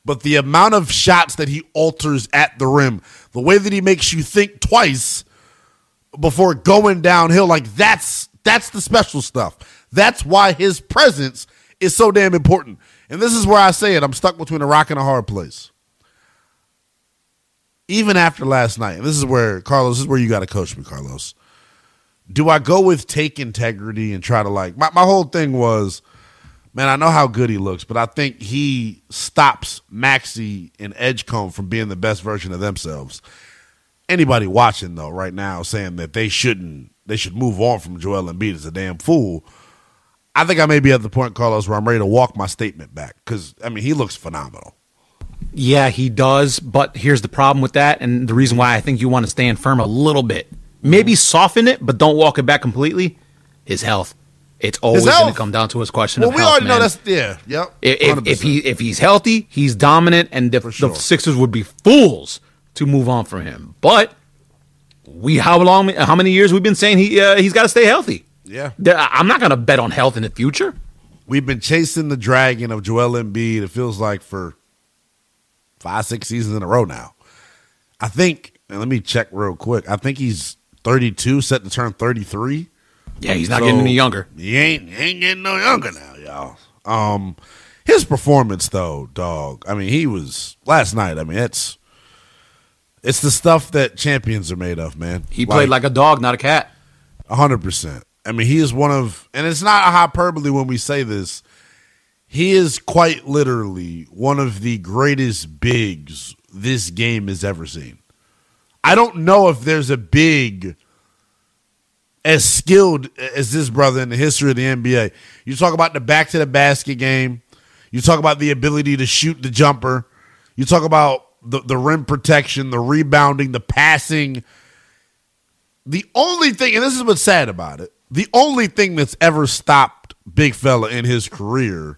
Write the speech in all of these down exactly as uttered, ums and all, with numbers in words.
but the amount of shots that he alters at the rim, the way that he makes you think twice before going downhill, like that's that's the special stuff. That's why his presence is so damn important. And this is where I say it. I'm stuck between a rock and a hard place. Even after last night, and this is where, Carlos, this is where you got to coach me, Carlos. Do I go with take integrity and try to like, my, my whole thing was, man, I know how good he looks, but I think he stops Maxey and Edgecombe from being the best version of themselves. Anybody watching, though, right now saying that they shouldn't, they should move on from Joel Embiid is a damn fool. I think I may be at the point, Carlos, where I'm ready to walk my statement back because, I mean, he looks phenomenal. Yeah, he does, but here's the problem with that, and the reason why I think you want to stand firm a little bit. Maybe soften it, but don't walk it back completely. His health. It's always going to come down to his question well, of we health, already man. know that's, yeah, yep. If, if, he, if he's healthy, he's dominant, and the, sure. the Sixers would be fools to move on from him. But we how long, how many years we've been saying he uh, he's got to stay healthy? Yeah. I'm not going to bet on health in the future. We've been chasing the dragon of Joel Embiid, it feels like, for five, six seasons in a row now. I think, and let me check real quick, I think he's thirty-two, set to turn thirty-three. Yeah, he's not so getting any younger. He ain't, he ain't getting no younger now, y'all. Um, his performance, though, dog, I mean, he was, last night, I mean, it's, it's the stuff that champions are made of, man. He played like, like a dog, not a cat. one hundred percent. I mean, he is one of, and it's not a hyperbole when we say this, he is quite literally one of the greatest bigs this game has ever seen. I don't know if there's a big as skilled as this brother in the history of the N B A. You talk about the back to the basket game. You talk about the ability to shoot the jumper. You talk about the, the rim protection, the rebounding, the passing. The only thing, and this is what's sad about it, the only thing that's ever stopped big fella in his career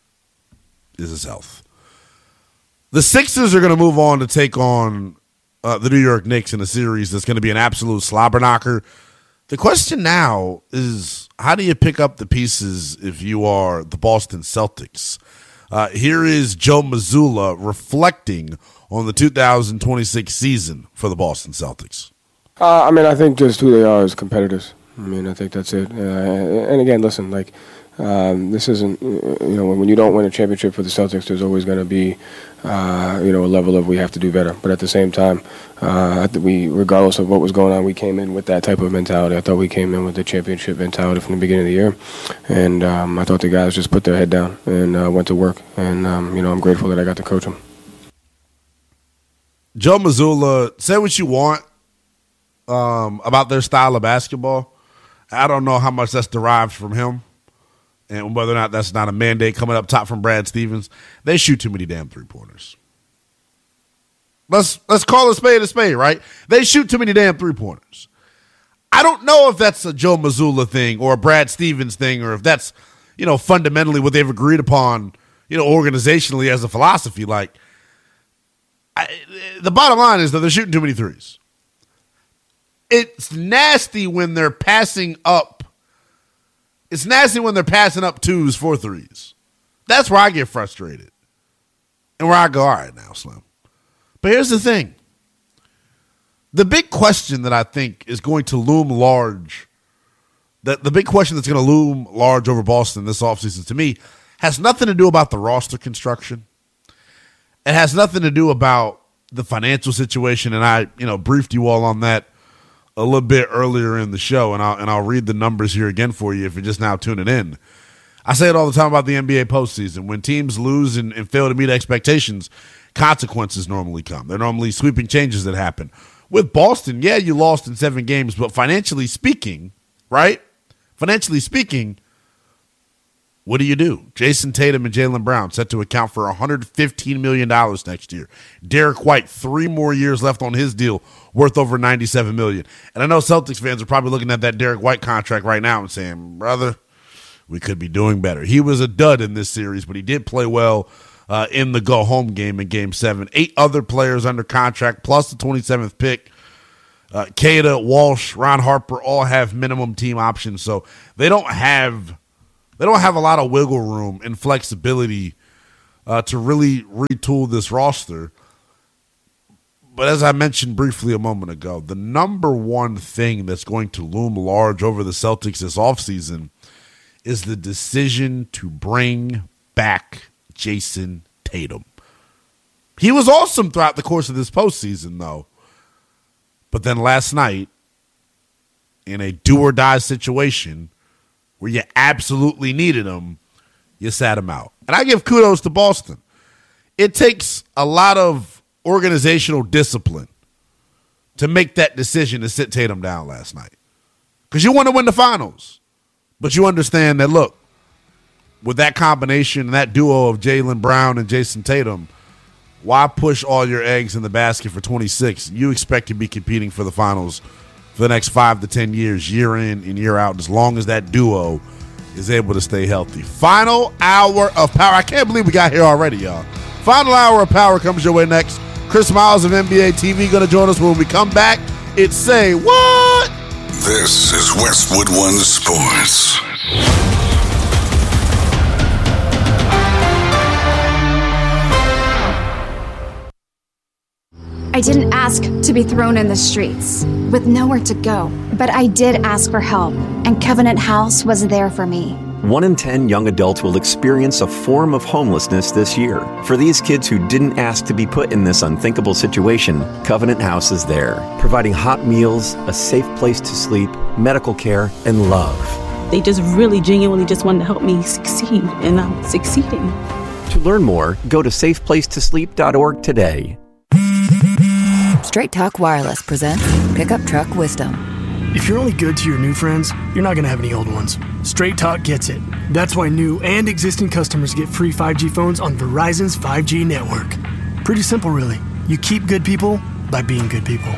is his health. The Sixers are going to move on to take on uh, the New York Knicks in a series that's going to be an absolute slobber knocker. The question now is, how do you pick up the pieces if you are the Boston Celtics? Uh, here is Joe Mazzulla reflecting on the two thousand twenty-six season for the Boston Celtics. Uh, I mean, I think just who they are as competitors. I mean, I think that's it. Uh, and again, listen, like, um, this isn't, you know, when, when you don't win a championship for the Celtics, there's always going to be, uh, you know, a level of we have to do better. But at the same time, uh, we, regardless of what was going on, we came in with that type of mentality. I thought we came in with the championship mentality from the beginning of the year. And um, I thought the guys just put their head down and uh, went to work. And, um, you know, I'm grateful that I got to coach them. Joe Mazzulla, say what you want um, about their style of basketball. I don't know how much that's derived from him and whether or not that's not a mandate coming up top from Brad Stevens. They shoot too many damn three-pointers. Let's let's call a spade a spade, right? They shoot too many damn three-pointers. I don't know if that's a Joe Mazzulla thing or a Brad Stevens thing or if that's, you know, fundamentally what they've agreed upon, you know, organizationally as a philosophy. Like, I, the bottom line is that they're shooting too many threes. It's nasty when they're passing up. It's nasty when they're passing up twos for threes. That's where I get frustrated. And where I go, all right now, Slim. But here's the thing. The big question that I think is going to loom large, that the big question that's going to loom large over Boston this offseason to me has nothing to do about the roster construction. It has nothing to do about the financial situation, and I, you know, briefed you all on that a little bit earlier in the show, and I'll and I'll read the numbers here again for you if you're just now tuning in. I say it all the time about the N B A postseason. When teams lose and, and fail to meet expectations, consequences normally come. They're normally sweeping changes that happen. With Boston, yeah, you lost in seven games, but financially speaking, right? Financially speaking, what do you do? Jason Tatum and Jaylen Brown set to account for one hundred fifteen million dollars next year. Derek White, three more years left on his deal, worth over ninety-seven million dollars. And I know Celtics fans are probably looking at that Derek White contract right now and saying, brother, we could be doing better. He was a dud in this series, but he did play well uh, in the go-home game in Game seven. Eight other players under contract, plus the twenty-seventh pick. Uh, Kada, Walsh, Ron Harper all have minimum team options, so they don't have – They don't have a lot of wiggle room and flexibility uh, to really retool this roster. But as I mentioned briefly a moment ago, the number one thing that's going to loom large over the Celtics this offseason is the decision to bring back Jason Tatum. He was awesome throughout the course of this postseason, though. But then last night, in a do-or-die situation where you absolutely needed him, you sat him out. And I give kudos to Boston. It takes a lot of organizational discipline to make that decision to sit Tatum down last night. Because you want to win the finals. But you understand that, look, with that combination, that duo of Jaylen Brown and Jason Tatum, why push all your eggs in the basket for twenty-six? You expect to be competing for the finals for the next five to ten years, year in and year out, as long as that duo is able to stay healthy. Final hour of power. I can't believe we got here already, y'all. Final hour of power comes your way next. Chris Miles of N B A T V going to join us when we come back. It's Say What? This is Westwood One Sports. I didn't ask to be thrown in the streets with nowhere to go, but I did ask for help, and Covenant House was there for me. One in ten young adults will experience a form of homelessness this year. For these kids who didn't ask to be put in this unthinkable situation, Covenant House is there, providing hot meals, a safe place to sleep, medical care, and love. They just really genuinely just wanted to help me succeed, and I'm succeeding. To learn more, go to safe place to sleep dot org today. Straight Talk Wireless presents Pickup Truck Wisdom. If you're only good to your new friends, you're not going to have any old ones. Straight Talk gets it. That's why new and existing customers get free five G phones on Verizon's five G network. Pretty simple, really. You keep good people by being good people.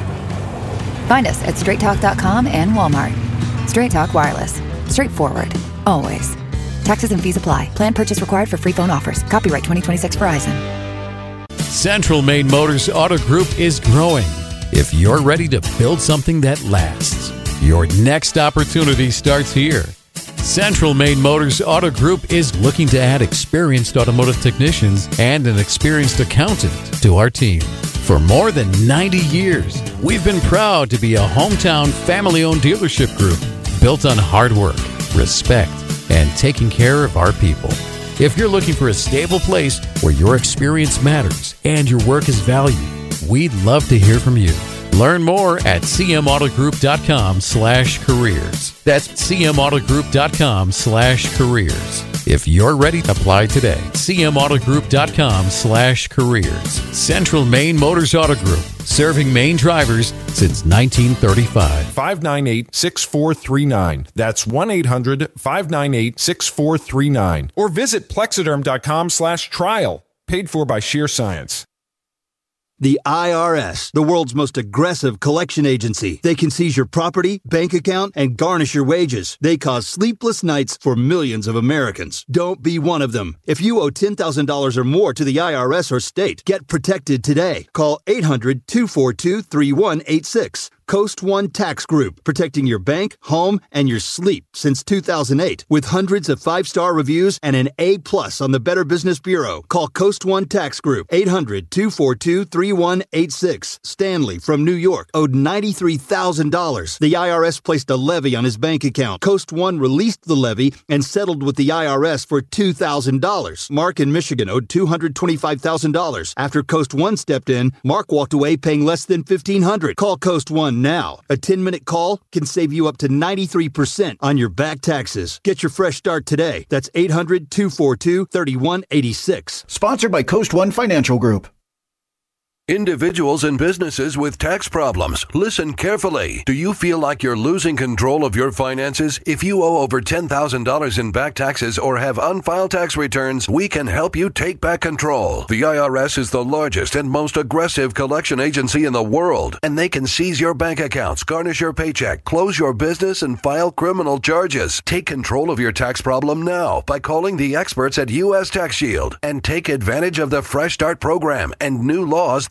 Find us at straight talk dot com and Walmart. Straight Talk Wireless. Straightforward. Always. Taxes and fees apply. Plan purchase required for free phone offers. Copyright twenty twenty-six Verizon. Central Maine Motors Auto Group is growing. If you're ready to build something that lasts, your next opportunity starts here. Central Maine Motors Auto Group is looking to add experienced automotive technicians and an experienced accountant to our team. For more than ninety years, we've been proud to be a hometown family-owned dealership group built on hard work, respect, and taking care of our people. If you're looking for a stable place where your experience matters and your work is valued, we'd love to hear from you. Learn more at c m auto group dot com slash careers. That's c m auto group dot com slash careers. If you're ready, apply today. c m auto group dot com slash careers. Central Maine Motors Auto Group, serving Maine drivers since nineteen thirty-five. five nine eight, six four three nine. That's one eight hundred, five nine eight, six four three nine. Or visit plexiderm dot com slash trial. Paid for by Sheer Science. The I R S, the world's most aggressive collection agency. They can seize your property, bank account, and garnish your wages. They cause sleepless nights for millions of Americans. Don't be one of them. If you owe ten thousand dollars or more to the I R S or state, get protected today. Call eight hundred, two four two, three one eight six. Coast One Tax Group, protecting your bank, home, and your sleep since two thousand eight. With hundreds of five-star reviews and an A plus on the Better Business Bureau. Call Coast One Tax Group, eight hundred, two four two, three one eight six. Stanley from New York owed ninety-three thousand dollars. The I R S placed a levy on his bank account. Coast One released the levy and settled with the I R S for two thousand dollars. Mark in Michigan owed two hundred twenty-five thousand dollars. After Coast One stepped in, Mark walked away paying less than fifteen hundred dollars. Call Coast One now. A ten-minute call can save you up to ninety-three percent on your back taxes. Get your fresh start today. That's eight hundred, two four two, three one eight six. Sponsored by Coast One Financial Group. Individuals and businesses with tax problems, listen carefully. Do you feel like you're losing control of your finances? If you owe over ten thousand dollars in back taxes or have unfiled tax returns, we can help you take back control. The I R S is the largest and most aggressive collection agency in the world, and they can seize your bank accounts, garnish your paycheck, close your business, and file criminal charges. Take control of your tax problem now by calling the experts at U S Tax Shield and take advantage of the Fresh Start program and new laws that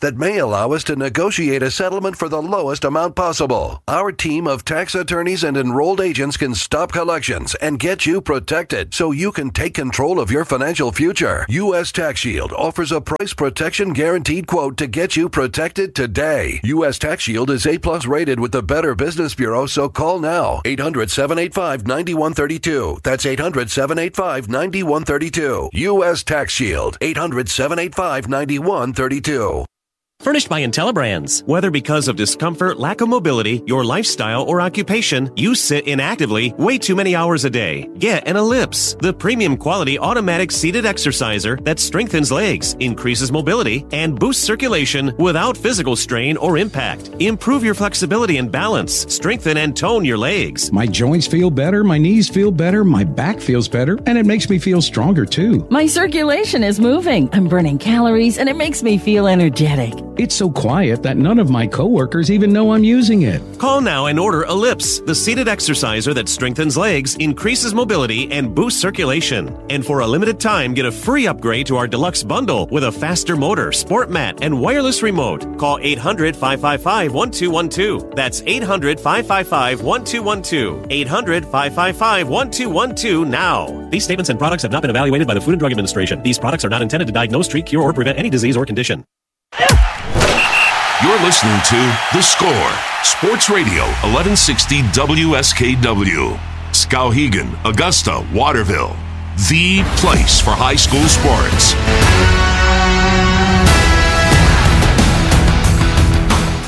that may allow us to negotiate a settlement for the lowest amount possible. Our team of tax attorneys and enrolled agents can stop collections and get you protected so you can take control of your financial future. U S Tax Shield offers a price protection guaranteed quote to get you protected today. U S Tax Shield is A plus rated with the Better Business Bureau, so call now. eight hundred, seven eight five, nine one three two. That's eight hundred, seven eight five, nine one three two. U S Tax Shield. eight hundred, seven eight five, nine one three two. Furnished by IntelliBrands. Whether because of discomfort, lack of mobility, your lifestyle, or occupation, you sit inactively way too many hours a day. Get an Ellipse, the premium quality automatic seated exerciser that strengthens legs, increases mobility, and boosts circulation without physical strain or impact. Improve your flexibility and balance. Strengthen and tone your legs. My joints feel better, my knees feel better, my back feels better, and it makes me feel stronger too. My circulation is moving. I'm burning calories, and it makes me feel energetic. It's so quiet that none of my coworkers even know I'm using it. Call now and order Ellipse, the seated exerciser that strengthens legs, increases mobility, and boosts circulation. And for a limited time, get a free upgrade to our deluxe bundle with a faster motor, sport mat, and wireless remote. Call eight hundred, five five five, one two one two. That's eight hundred, five five five, one two one two. eight hundred, five five five, one two one two now. These statements and products have not been evaluated by the Food and Drug Administration. These products are not intended to diagnose, treat, cure, or prevent any disease or condition. You're listening to The Score, Sports Radio, eleven sixty W S K W. Skowhegan, Augusta, Waterville. The place for high school sports.